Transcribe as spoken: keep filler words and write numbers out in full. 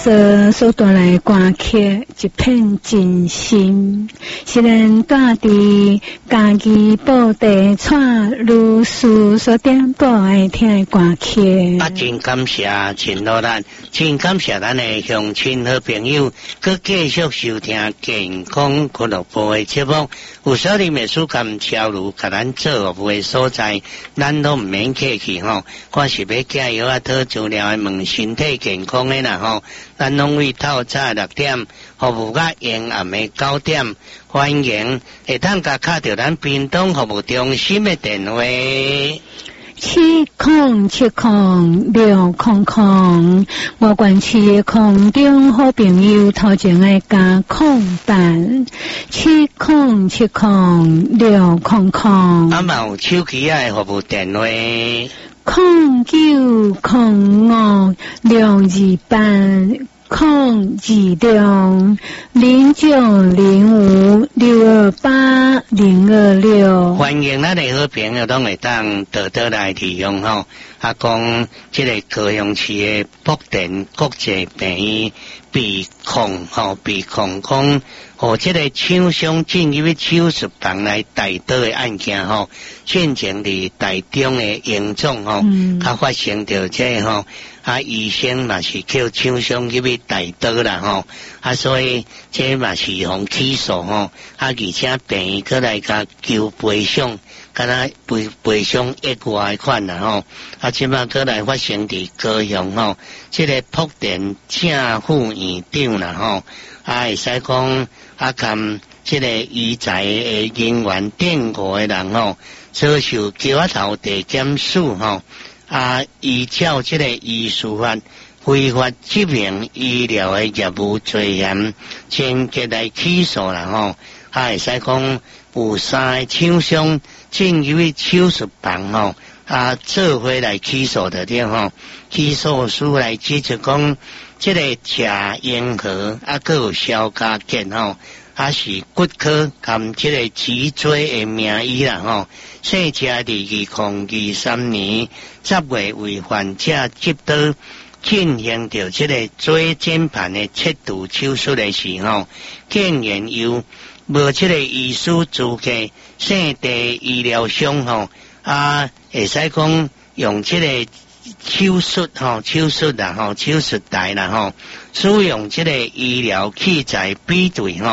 所所带来歌曲一片真心，是咱住伫家己布地带律师所点播爱听的歌曲。 啊，真感谢陈老咱，真感谢咱的乡亲好朋友，佮继续收听健康俱乐部的节目。有少年美术感超如，甲咱做服务的所在，咱都唔免客气吼。我是要加油啊，讨资料的问身体健康的啦吼。咱拢为透早六点服务到延暗的九点，欢迎会当甲敲着咱屏东服务中心的电话。 七空七空六空空，我管区的空中好朋友头前爱加空板，七空七空六空空。 啊，嘛有手机的服务电话。 空九空五六二八空二六零九零五六二八零二六。 欢迎咱的好朋友拢会当倒倒来利用吼。啊，讲即个高雄市的福田国际病院鼻孔吼鼻孔讲，和即个厂商进入去手术房来带刀的案件吼，进前伫台中的营总吼，他发生着这吼。啊，医生嘛是叫厂商入去带刀啦吼，啊，所以这嘛是互起诉吼，啊，而且病院过来甲求赔偿，敢若赔赔偿亿外款啦吼，啊，即摆过来发生伫高雄吼，这个福田正副院长啦吼，啊，会使讲啊，含这个医材的人员等五个人吼，遭受桥仔头地检署吼。啊，依照这个医师法非法执行医疗的业务罪嫌，先结来起诉啦吼。啊，会使讲有三个厂商进入去手术房吼，啊，做伙来起诉的对吼。起诉书来指出讲，这个贾英和啊，佮有肖家健吼。啊是骨科含这个脊椎的名医啦吼，生者伫二零二三年十月为患者接刀进行着这个椎间盘的切除手术的时候，竟然有无这个医师资格，生地医疗商吼啊，会使讲用这个手术吼手术啦吼手术台啦吼，使用这个医疗器材比对吼。